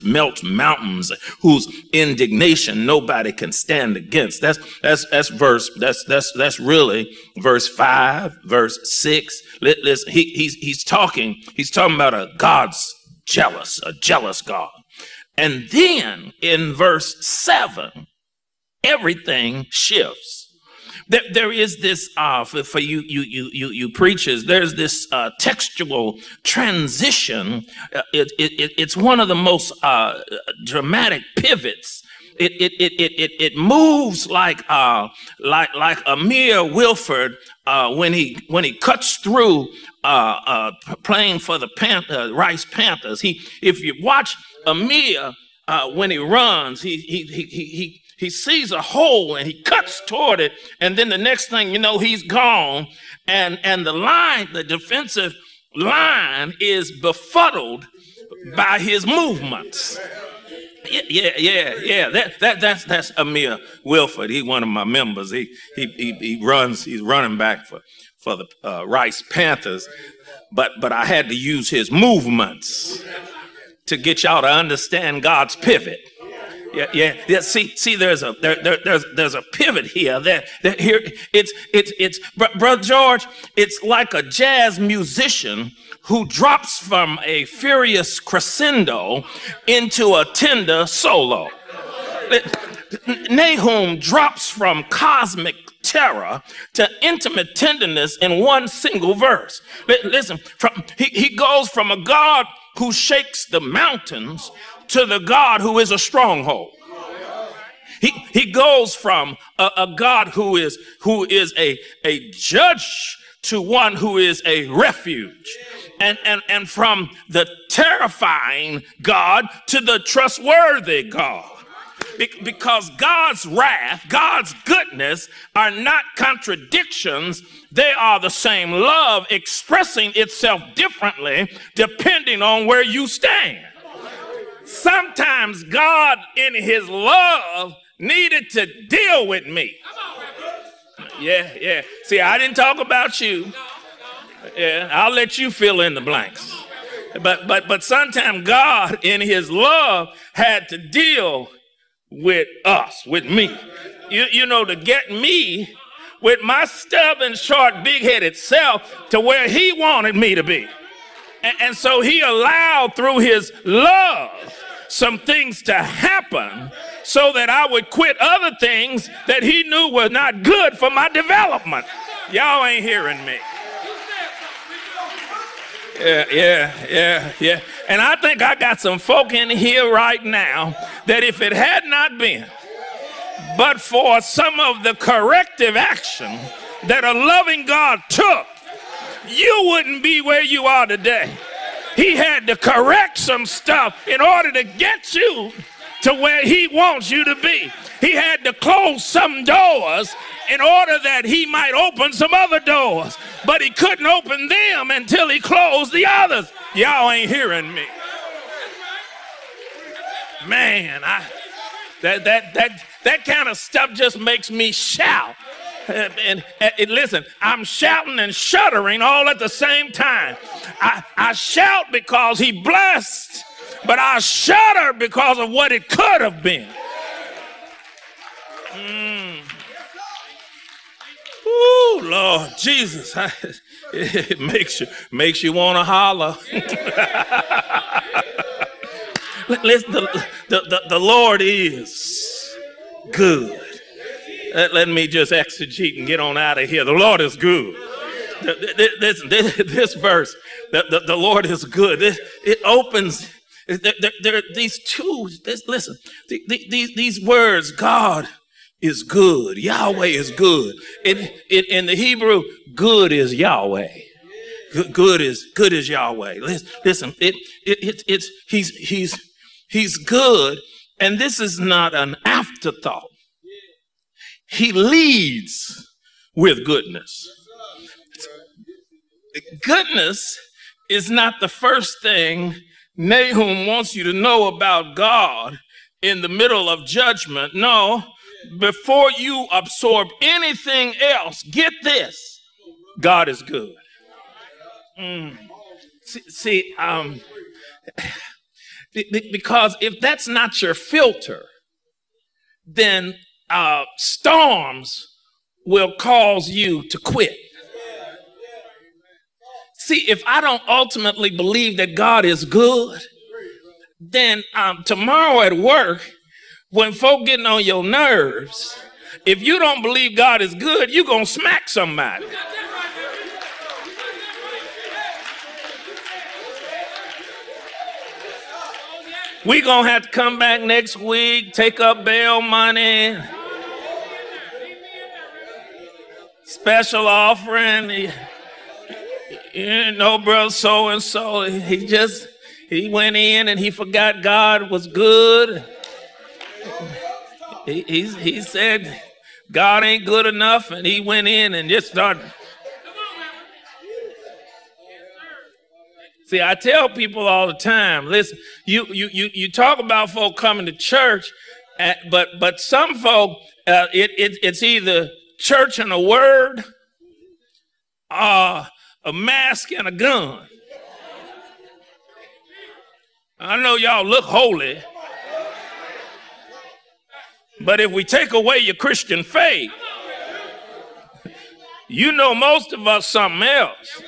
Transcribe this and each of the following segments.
melt mountains, whose indignation nobody can stand against. That's really verse 5, verse 6. Listen, he's talking about a jealous God. And then in verse 7, everything shifts. There is this for you preachers. There's this textual transition. It's one of the most dramatic pivots. It moves like Amir Wilford when he cuts through playing for the Rice Panthers. If you watch Amir when he runs, he sees a hole and he cuts toward it, and then the next thing you know, he's gone, and the defensive line is befuddled by his movements. Yeah. That's Amir Wilford. He's one of my members. He's running back for the Rice Panthers, but I had to use his movements to get y'all to understand God's pivot. Yeah. See, there's a pivot here. Here, it's Brother George. It's like a jazz musician who drops from a furious crescendo into a tender solo. Nahum drops from cosmic terror to intimate tenderness in one single verse. Listen, he goes from a God who shakes the mountains to the God who is a stronghold. He goes from a God who is a judge to one who is a refuge, and from the terrifying God to the trustworthy God. Because God's wrath, God's goodness are not contradictions. They are the same love expressing itself differently depending on where you stand. Sometimes God in his love needed to deal with me. Yeah. See, I didn't talk about you. Yeah, I'll let you fill in the blanks. But sometimes God in his love had to deal with us, with me. You know, to get me with my stubborn, short, big-headed self to where he wanted me to be. And so he allowed through his love some things to happen so that I would quit other things that he knew were not good for my development. Y'all ain't hearing me. Yeah. And I think I got some folk in here right now that if it had not been but for some of the corrective action that a loving God took, you wouldn't be where you are today. He had to correct some stuff in order to get you to where he wants you to be. He had to close some doors in order that he might open some other doors. But he couldn't open them until he closed the others. Y'all ain't hearing me. Man, that kind of stuff just makes me shout. And listen, I'm shouting and shuddering all at the same time. I shout because he blessed, but I shudder because of what it could have been. Ooh, Lord Jesus, it makes you want to holler. Listen, the Lord is good. Let me just exegete and get on out of here. The Lord is good. This verse, the Lord is good. It opens. There are these two. Listen, these words, God is good. Yahweh is good. In the Hebrew, good is Yahweh. Good is Yahweh. Listen, he's good, and this is not an afterthought. He leads with goodness. Goodness is not the first thing Nahum wants you to know about God in the middle of judgment. No, before you absorb anything else, get this: God is good. Because if that's not your filter, then storms will cause you to quit. See, if I don't ultimately believe that God is good, then tomorrow at work, when folk getting on your nerves, if you don't believe God is good, you're going to smack somebody. We're going to have to come back next week, take up bail money, special offering. You know, brother so-and-so, he went in and he forgot God was good. He said God ain't good enough, and he went in and just started. See, I tell people all the time, listen, you talk about folk coming to church, but some folk, it's either church and a word, or a mask and a gun. I know y'all look holy, but if we take away your Christian faith, you know most of us something else.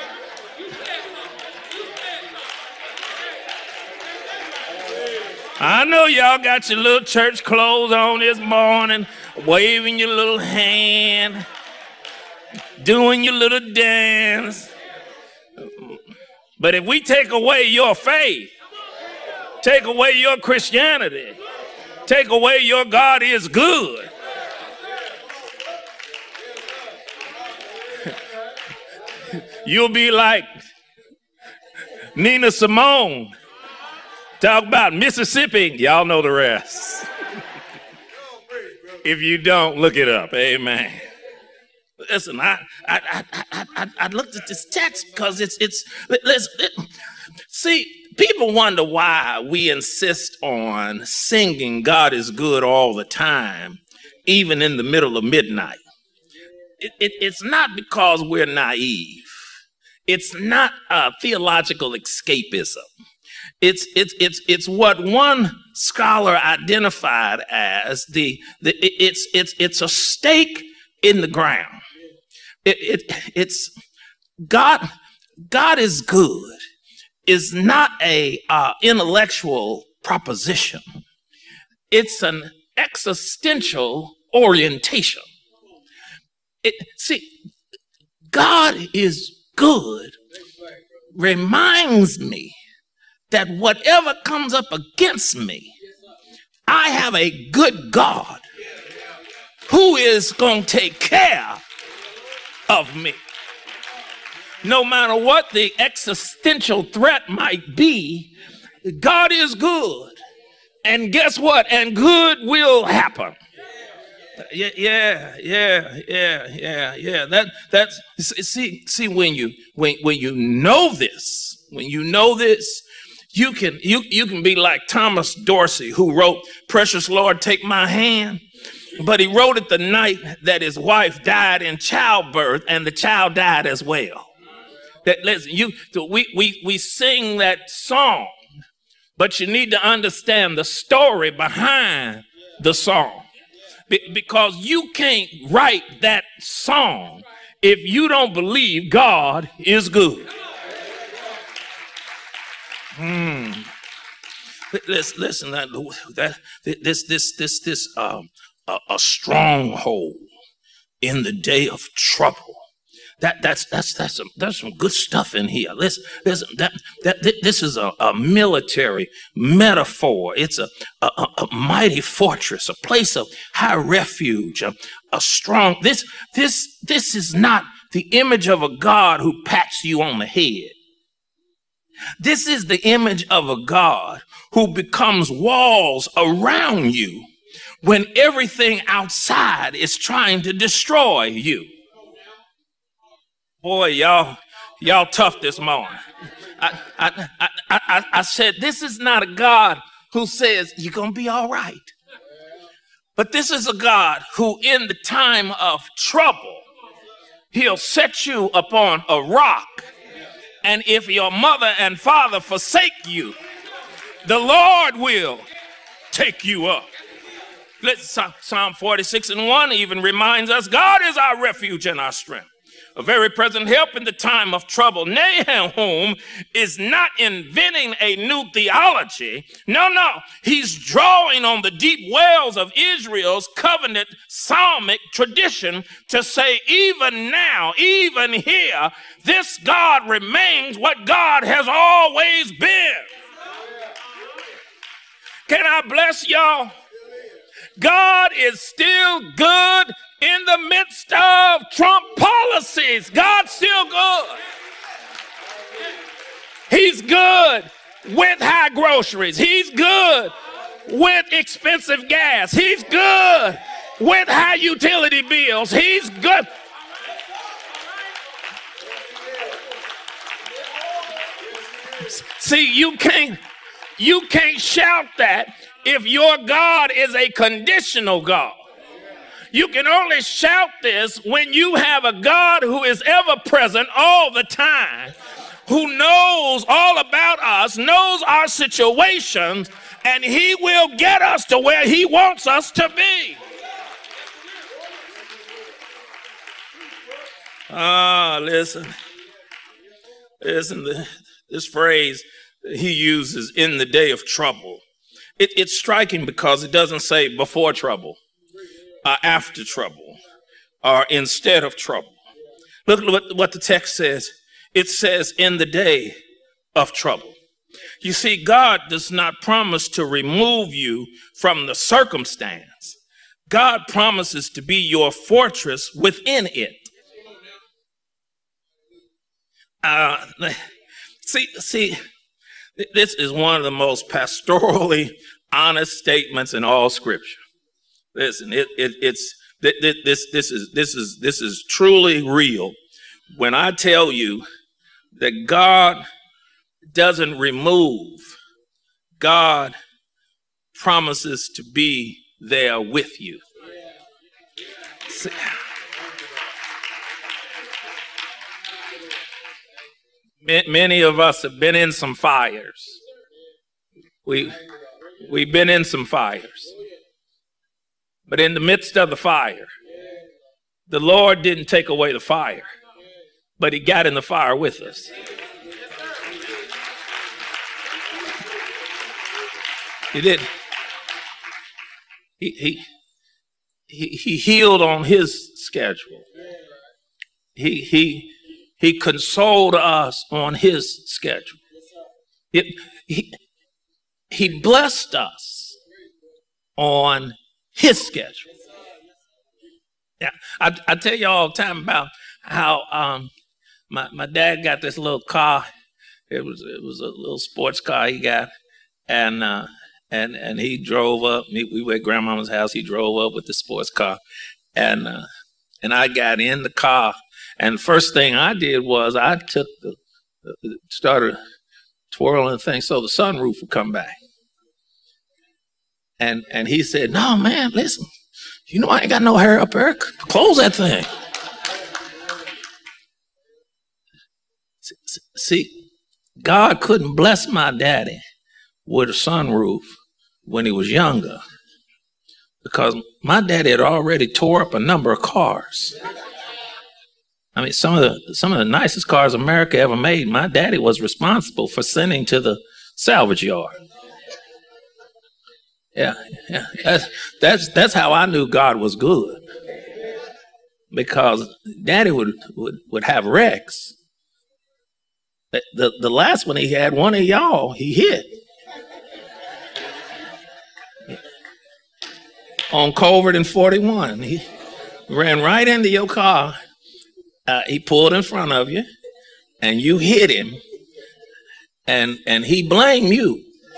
I know y'all got your little church clothes on this morning, waving your little hand, doing your little dance. But if we take away your faith, take away your Christianity, take away your God is good, you'll be like Nina Simone. Talk about Mississippi. Y'all know the rest. If you don't, look it up. Amen. Listen, I looked at this text because see, people wonder why we insist on singing God is good all the time, even in the middle of midnight. It's not because we're naive. It's not theological escapism. It's what one scholar identified as it's a stake in the ground. It's God is good is not a intellectual proposition. It's an existential orientation. See, God is good reminds me that whatever comes up against me, I have a good God who is going to take care of me. No matter what the existential threat might be, God is good. And guess what? And good will happen. Yeah. That's see when you know this, you can be like Thomas Dorsey, who wrote "Precious Lord, Take My Hand," but he wrote it the night that his wife died in childbirth, and the child died as well. Listen, we sing that song, but you need to understand the story behind the song, because you can't write that song if you don't believe God is good. Listen, a stronghold in the day of trouble. That's some good stuff in here. Listen, this is a military metaphor. It's a mighty fortress, a place of high refuge, a strong. This is not the image of a God who pats you on the head. This is the image of a God who becomes walls around you when everything outside is trying to destroy you. Boy, y'all tough this morning. I said, this is not a God who says you're going to be all right. But this is a God who, in the time of trouble, he'll set you upon a rock. And if your mother and father forsake you, The Lord will take you up. Psalm 46:1 even reminds us God is our refuge and our strength, a very present help in the time of trouble. Nahum is not inventing a new theology. No, he's drawing on the deep wells of Israel's covenant psalmic tradition to say, even now, even here, this God remains what God has always been. Can I bless y'all? God is still good in the midst of Trump policies. God's still good. He's good with high groceries. He's good with expensive gas. He's good with high utility bills. He's good. See, you can't shout that if your God is a conditional God. You can only shout this when you have a God who is ever present all the time, who knows all about us, knows our situations, and he will get us to where he wants us to be. Listen, this phrase he uses, in the day of trouble. It's striking because it doesn't say before trouble, after trouble, or instead of trouble. Look at what the text says. It says in the day of trouble. You see, God does not promise to remove you from the circumstance. God promises to be your fortress within it. See, this is one of the most pastorally honest statements in all Scripture. Listen, this is truly real when I tell you that God doesn't remove. God promises to be there with you. See, many of us have been in some fires. We've been in some fires. But in the midst of the fire, the Lord didn't take away the fire, but he got in the fire with us. He did. He healed on his schedule. He consoled us on his schedule. He blessed us on his schedule. Yeah, I tell you all the time about how my dad got this little car. It was a little sports car he got, and he drove up. We were at Grandmama's house. He drove up with the sports car, and I got in the car. And the first thing I did was I took started twirling the thing so the sunroof would come back. And he said, "No, man, listen, you know I ain't got no hair up there. Close that thing." See, God couldn't bless my daddy with a sunroof when he was younger because my daddy had already tore up a number of cars. I mean, some of the nicest cars America ever made, my daddy was responsible for sending to the salvage yard. Yeah. That's how I knew God was good. Because Daddy would have wrecks. The last one he had, one of y'all, he hit. On Culver and 41. He ran right into your car. He pulled in front of you, and you hit him, and he blamed you.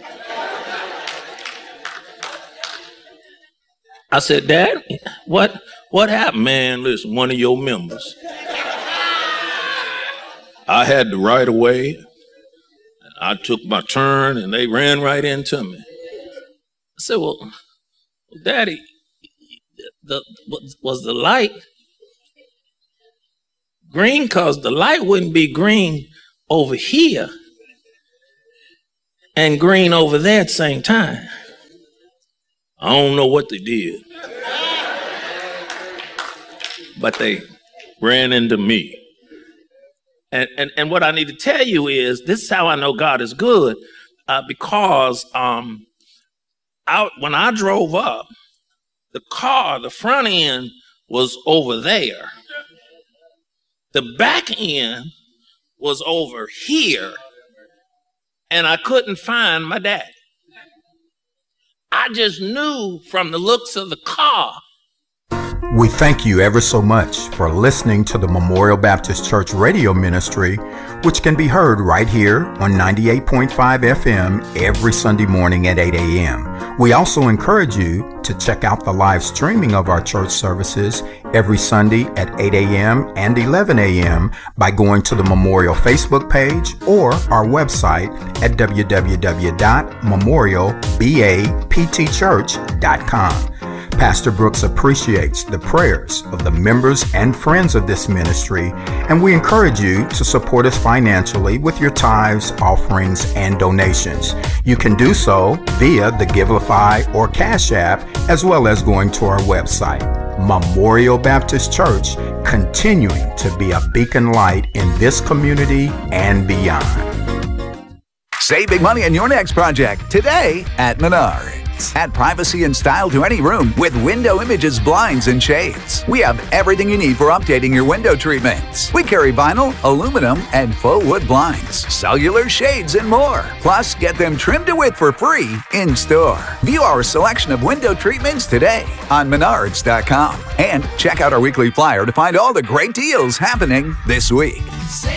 I said, "Dad, what happened?" "Man, listen, one of your members. I had the right of way. I took my turn, and they ran right into me." I said, "Well, Daddy, was the light green? Because the light wouldn't be green over here. and green over there at the same time. I don't know what they did, but they ran into me. And what I need to tell you is, this is how I know God is good, because when I drove up, the car, the front end was over there. The back end was over here, and I couldn't find my dad. I just knew from the looks of the car. We thank you ever so much for listening to the Memorial Baptist Church radio ministry, which can be heard right here on 98.5 FM every Sunday morning at 8 a.m. We also encourage you to check out the live streaming of our church services every Sunday at 8 a.m. and 11 a.m. by going to the Memorial Facebook page or our website at www.memorialbaptchurch.com. Pastor Brooks appreciates the prayers of the members and friends of this ministry, and we encourage you to support us financially with your tithes, offerings, and donations. You can do so via the Givelify or Cash App, as well as going to our website. Memorial Baptist Church, continuing to be a beacon light in this community and beyond. Save big money on your next project today at Menards. Add privacy and style to any room with Window Images blinds and shades. We have everything you need for updating your window treatments. We carry vinyl, aluminum, and faux wood blinds, cellular shades, and more. Plus, get them trimmed to width for free in store. View our selection of window treatments today on Menards.com. And check out our weekly flyer to find all the great deals happening this week.